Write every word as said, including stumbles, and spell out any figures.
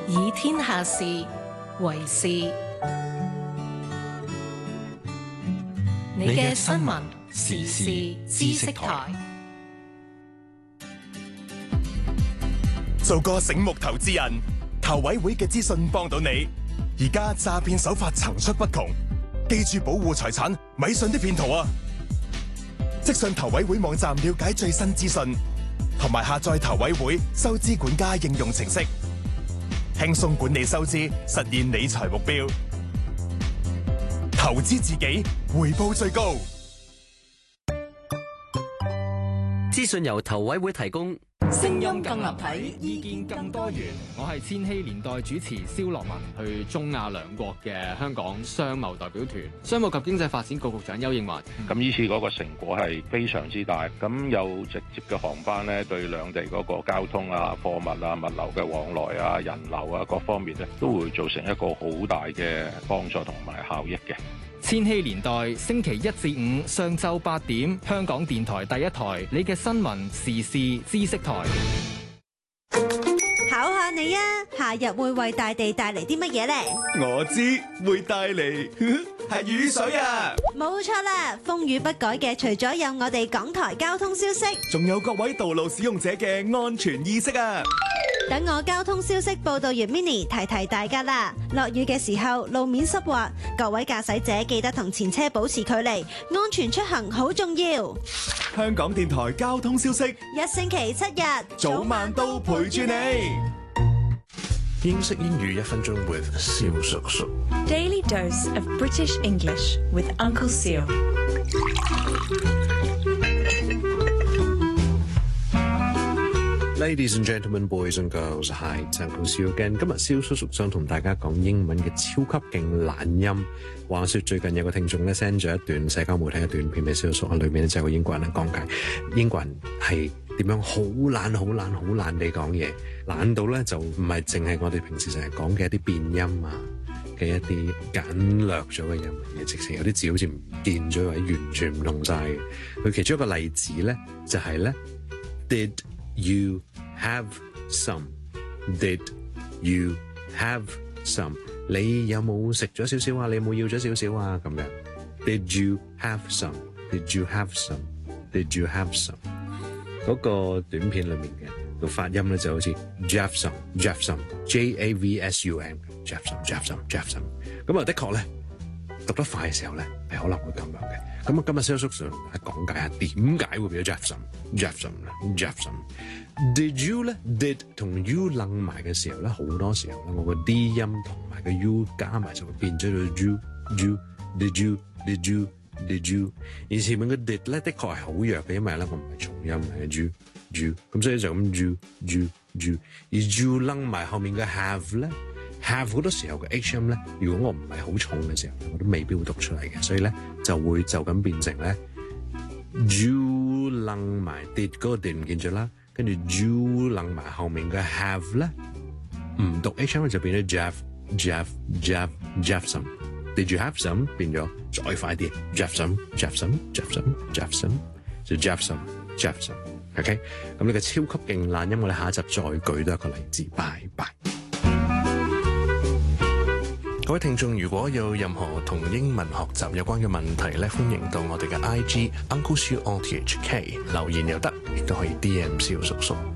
以天下事為事。你嘅新聞時事知識台， 做個醒目投資人，投委會嘅資訊幫到你。而家詐騙手法層出不窮，記住保護財產，咪信啲騙徒啊！即上投委會網站了解最新資訊，同埋下載投委會收支管家應用程式，輕鬆管理收支，實現理財目標。投資自己，回報最高。 資訊由投委會提供， 聲音更立體，意見更多元。我係千禧年代主持蕭樂文，去中亞兩國嘅香港商貿代表團，商務及經濟發展局局長丘應樺。 咁呢次嗰個成果係非常之大，咁有直接嘅航班咧，對兩地嗰個交通啊、貨物啊、物流嘅往來啊、人流啊各方面咧，都會造成一個好大嘅幫助同埋效益嘅。 千禧年代星期一至五上晝八點，香港電台第一台，你嘅新聞時事知識台。 考下你啊，夏日會為大地帶嚟啲乜嘢呢？ 我知會帶嚟係雨水啊！ 冇錯啦，風雨不改嘅，除咗有我哋港台交通消息， 仲有各位道路使用者嘅安全意識啊！ 等我交通消息報道完 Mini 提提大家啦。落雨嘅時候路面濕滑，各位駕駛者記得同前車保持距離，安全出行好重要。 香港電台交通消息， 一星期七日早晚都陪住你。 英式英語一分鐘 with 蕭叔叔。 Daily dose of British English with Uncle Seal。 Ladies and gentlemen, boys and girls, hi, Uncle Seal again。今日蕭叔叔想同大家講英文嘅超級勁懶音。話說最近有個聽眾咧 send 咗一段社交媒體嘅短片俾蕭叔叔，裏面咧就有個英國人咧講解英國人係點樣好懶、好懶、好懶地講嘢，懶到咧就唔係淨係我哋平時成日講嘅一啲變音啊嘅一啲簡略咗嘅音嚟嘅，直情有啲字好似唔見咗或者完全唔同晒嘅。佢其中一個例子咧就係咧 Did you have some? Did you have some? 你有冇食咗少少啊？你有冇要咗少少啊？咁樣 Did you have some? Did you have some? Did you have some? 嗰個短片裏面嘅個發音咧就好似 Jeffsome, Jeffsome, J A V S U M, Jeffsome, Jeffsome, Jeffsome。咁啊，的確咧讀得快嘅時候咧係可能會咁樣嘅。咁啊，今日蕭叔叔同大家講解下點解會變咗 Jeffsome, Jeffsome 咧 ，Jeffsome。Did you 咧 ，did 同 you 楞埋嘅時候咧，好多時候咧，我個 D 音同埋個 U 加埋就會變咗做 you, you, did you, did you, did you。而前面嘅 did 咧，的確係好弱嘅，因為咧我唔係重音嚟嘅 you, you， 咁所以就咁 you, you, you。而 you 楞埋後面嘅 have 咧 ，have 好多時候嘅 H 音咧，如果我唔係好重嘅時候，我都未必會讀出嚟嘅，所以咧就會就咁變成咧 you 楞埋 did 嗰個 did 唔見咗啦。跟住 you 楞埋後面嘅 have 咧，唔讀 H 音就變咗 Jeff Jeff Jeff Jeffsome。Did you have some 變咗再快啲 Jeffsome Jeffsome Jeffsome Jeffsome 就 Jeffsome Jeffsome。OK， 咁呢個超級勁懶音，我哋下一集再舉多一個例子。拜拜。各位聽眾，如果有任何同英文學習有關嘅問題咧，歡迎到我哋嘅 I G Uncle Siu O T H K 留言又得，亦都可以 D M 蕭叔叔。